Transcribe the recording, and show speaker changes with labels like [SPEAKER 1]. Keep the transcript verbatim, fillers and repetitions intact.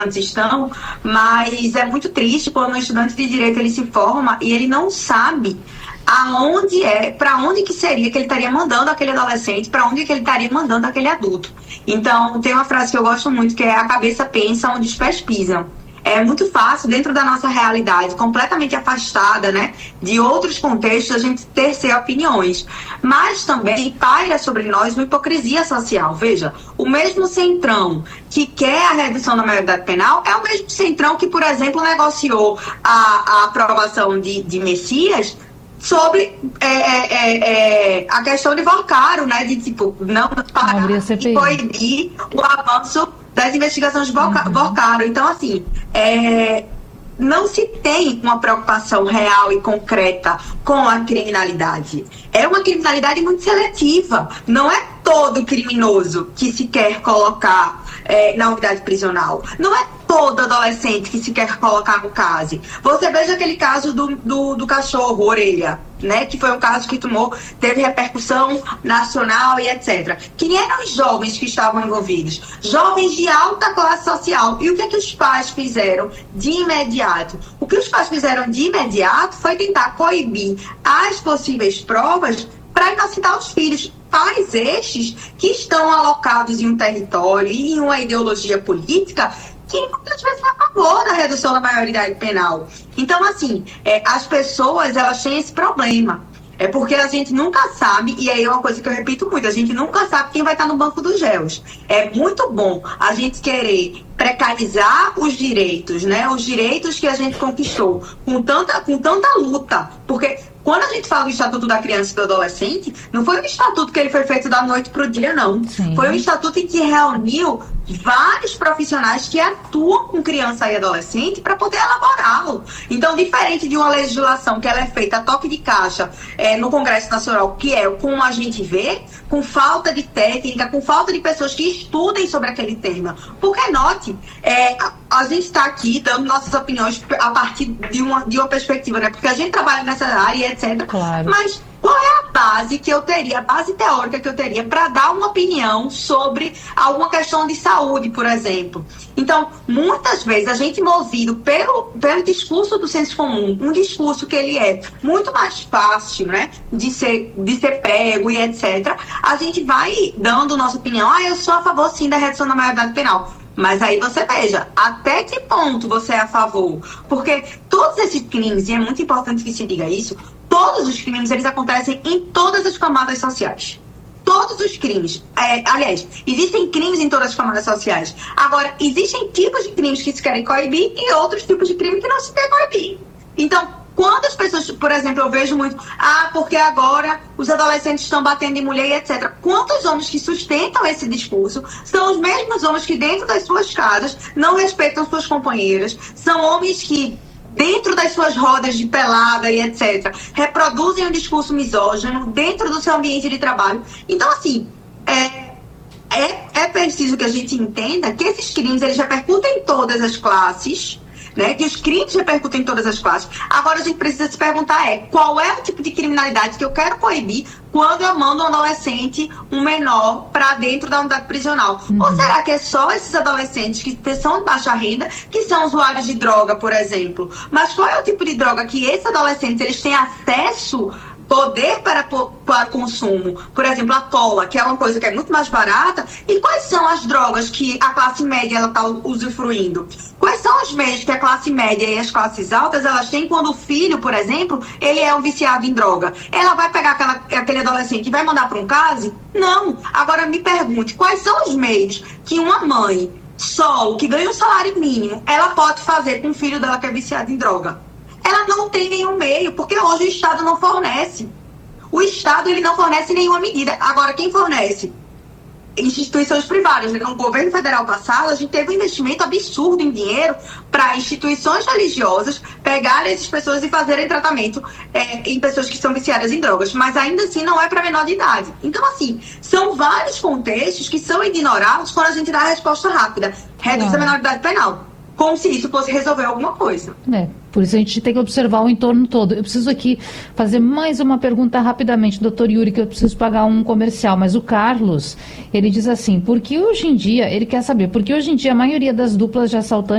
[SPEAKER 1] estão, mas é muito triste quando um estudante de direito ele se forma e ele não sabe aonde é, para onde que seria que ele estaria mandando aquele adolescente, para onde que ele estaria mandando aquele adulto. Então, tem uma frase que eu gosto muito, que é: a cabeça pensa onde os pés pisam. É muito fácil, dentro da nossa realidade, completamente afastada, né, de outros contextos, a gente tecer opiniões. Mas também paira sobre nós uma hipocrisia social. Veja, o mesmo centrão que quer a redução da maioridade penal é o mesmo centrão que, por exemplo, negociou a, a aprovação de, de Messias sobre é, é, é, a questão de Volcaro, né, de tipo, não parar e proibir o avanço das investigações de Volcaro. Então, assim, é, não se tem uma preocupação real e concreta com a criminalidade. É uma criminalidade muito seletiva. Não é todo criminoso que se quer colocar é, na unidade prisional. Não é todo adolescente que se quer colocar no case. Você veja aquele caso do, do, do cachorro, Orelha, né? Que foi um caso que tomou, teve repercussão nacional e etcétera. Quem eram os jovens que estavam envolvidos? Jovens de alta classe social. E o que é que os pais fizeram de imediato? O que os pais fizeram de imediato foi tentar coibir as possíveis provas para inocentar os filhos. Pais estes que estão alocados em um território e em uma ideologia política que muitas vezes é a favor da redução da maioridade penal. Então, assim, é, as pessoas, elas têm esse problema. É porque a gente nunca sabe, e aí é uma coisa que eu repito muito, a gente nunca sabe quem vai estar no banco dos réus. É muito bom a gente querer precarizar os direitos, né? Os direitos que a gente conquistou com tanta, com tanta luta. Porque quando a gente fala do Estatuto da Criança e do Adolescente, não foi um estatuto que ele foi feito da noite para o dia, não. Sim. Foi um estatuto em que reuniu vários profissionais que atuam com criança e adolescente para poder elaborá-lo. Então, diferente de uma legislação que ela é feita a toque de caixa é, no Congresso Nacional, que é como a gente vê, com falta de técnica, com falta de pessoas que estudem sobre aquele tema. Porque, note, é, a, a gente está aqui dando nossas opiniões a partir de uma, de uma perspectiva, né? Porque a gente trabalha nessa área, etcétera. Claro. Mas qual é a base que eu teria, a base teórica que eu teria para dar uma opinião sobre alguma questão de saúde, por exemplo? Então, muitas vezes, a gente movido pelo, pelo discurso do senso comum, um discurso que ele é muito mais fácil, né, de ser, de ser pego e etcétera, a gente vai dando nossa opinião. Ah, eu sou a favor, sim, da redução da maioridade penal. Mas aí você veja, até que ponto você é a favor? Porque todos esses crimes, e é muito importante que se diga isso, todos os crimes, eles acontecem em todas as camadas sociais. Todos os crimes. É, aliás, existem crimes em todas as camadas sociais. Agora, existem tipos de crimes que se querem coibir e outros tipos de crime que não se querem coibir. Então, quando as pessoas, por exemplo, eu vejo muito, ah, porque agora os adolescentes estão batendo em mulher e etcétera. Quantos homens que sustentam esse discurso são os mesmos homens que dentro das suas casas não respeitam suas companheiras, são homens que dentro das suas rodas de pelada e etcétera, reproduzem um discurso misógino dentro do seu ambiente de trabalho. Então, assim, é, é, é preciso que a gente entenda que esses crimes, eles repercutem em todas as classes, né? Que os crimes repercutem em todas as classes. Agora a gente precisa se perguntar é, qual é o tipo de criminalidade que eu quero coibir quando eu mando um adolescente, um menor, para dentro da unidade prisional? Uhum. Ou será que é só esses adolescentes que são de baixa renda, que são usuários de droga, por exemplo? Mas qual é o tipo de droga que esses adolescentes eles têm acesso, poder para, para consumo? Por exemplo, a cola, que é uma coisa que é muito mais barata. E quais são as drogas que a classe média está usufruindo? Quais são os meios que a classe média e as classes altas elas têm quando o filho, por exemplo, ele é um viciado em droga? Ela vai pegar aquela, aquele adolescente e vai mandar para um case? Não. Agora me pergunte, quais são os meios que uma mãe solo, que ganha um salário mínimo, ela pode fazer com o filho dela que é viciado em droga? Ela não tem nenhum meio, porque hoje o Estado não fornece. O Estado, ele não fornece nenhuma medida. Agora, quem fornece? Instituições privadas. No governo federal passado, a gente teve um investimento absurdo em dinheiro para instituições religiosas pegarem essas pessoas e fazerem tratamento é, em pessoas que são viciadas em drogas. Mas ainda assim não é para menor de idade. Então, assim, são vários contextos que são ignorados quando a gente dá a resposta rápida. Reduz a menoridade penal. Como se isso fosse resolver alguma coisa.
[SPEAKER 2] É, por isso a gente tem que observar o entorno todo. Eu preciso aqui fazer mais uma pergunta rapidamente, doutor Yuri, que eu preciso pagar um comercial. Mas o Carlos, ele diz assim, porque hoje em dia, ele quer saber, porque hoje em dia a maioria das duplas de assaltantes